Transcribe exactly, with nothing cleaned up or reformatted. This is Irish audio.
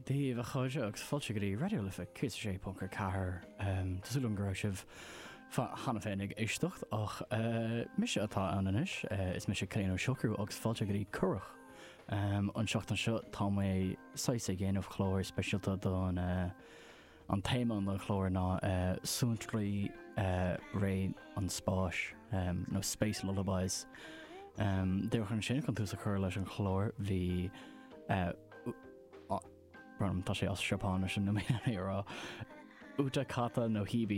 Díomh a chuide agus fáilte go dtí radio le cé sé puncar cethir Tásúlum go raibh sibh hana féinnig éisteacht ach mise atá ananis is mise cléanú seocrú agus fáilte go dtí curach. Um, an seachtain seo tá mé saoise géanamh chlóir speisialta don uh, an téime an chlóir ná uh, súntraí uh, ré an spáis um, nó Space Lullabies. Um, Déir chun sin chun tús a chur leis an chlóir hí uh, uh, tá sé as Seapáin sin na mé rá úta cata nó híbí